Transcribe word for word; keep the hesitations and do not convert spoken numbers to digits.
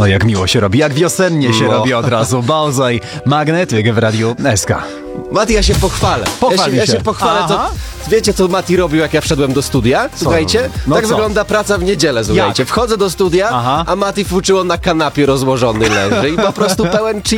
O, jak miło się robi, jak wiosennie się No. robi od razu. Bałzaj, magnetyk w Radiu S K. Mati, ja się pochwalę. Pochwal ja się, ja się. się pochwalę, to Aha. wiecie, co Mati robił, jak ja wszedłem do studia? Słuchajcie, No tak co? wygląda praca w niedzielę, słuchajcie. Jak? Wchodzę do studia, Aha. a Mati fuczyło na kanapie rozłożony leży i po prostu pełen chill.